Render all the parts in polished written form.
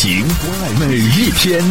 行，每一天。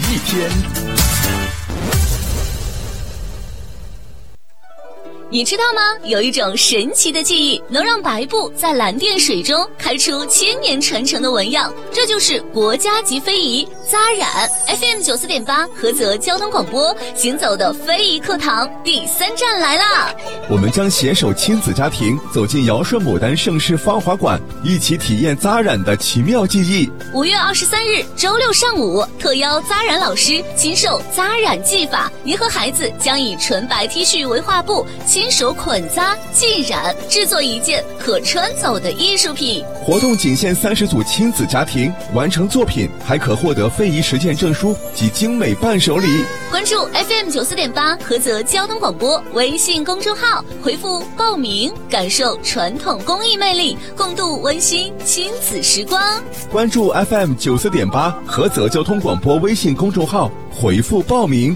你知道吗？有一种神奇的技艺，能让白布在蓝靛水中开出千年传承的纹样，这就是国家级非遗扎染。FM 94.8菏泽交通广播行走的非遗课堂第3站来啦！ 我们将携手亲子家庭走进尧舜牡丹盛世芳华馆，一起体验扎染的奇妙技艺。 5月23日周六上午，特邀扎染老师亲授扎染技法，您和孩子将以纯白 T 恤为画布，亲手捆扎、浸染，制作一件可穿走的艺术品。 活动仅限30组亲子家庭，完成作品还可获得非遗实践证书及精美伴手礼。 关注 FM 94.8菏泽交通广播微信公众号，回复报名，感受传统工艺魅力，共度温馨亲子时光。 关注 FM 94.8菏泽交通广播微信公众号，回复报名。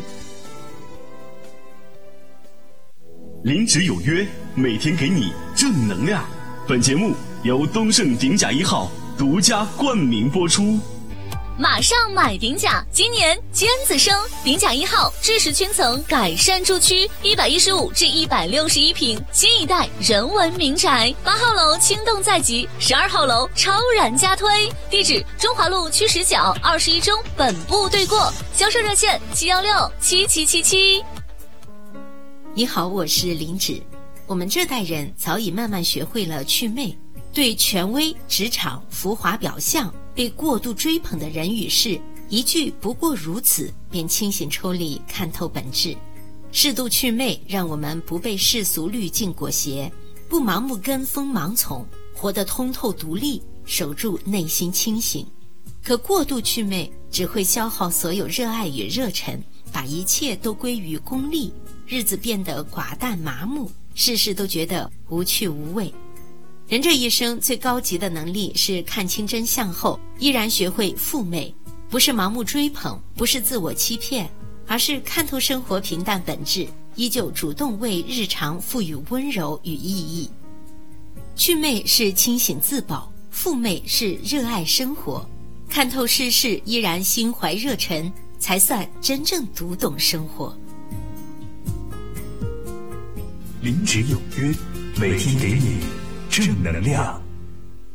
临职有约，每天给你正能量。本节目由东盛鼎甲1号独家冠名播出。 马上买鼎甲，今年尖子生，鼎甲1号知识圈层改善住区115至161平新一代人文民宅，8号楼轻动在即，12号楼超然加推。地址中华路区10角21中本部对过，销售热线7167777。 你好，我是林芷。我们这代人早已慢慢学会了祛魅，对权威、职场、浮华表象被过度追捧的人与事，一句不过如此便清醒抽离，看透本质。适度祛魅，让我们不被世俗滤镜裹挟，不盲目跟风盲从，活得通透独立，守住内心清醒。可过度祛魅只会消耗所有热爱与热忱，把一切都归于功利，日子变得寡淡麻木，事事都觉得无趣无味。人这一生最高级的能力是看清真相后依然学会复魅，不是盲目追捧，不是自我欺骗，而是看透生活平淡本质，依旧主动为日常赋予温柔与意义。祛魅是清醒自保，复魅是热爱生活，看透世事依然心怀热忱，才算真正读懂生活。 临职有约，每天给你正能量。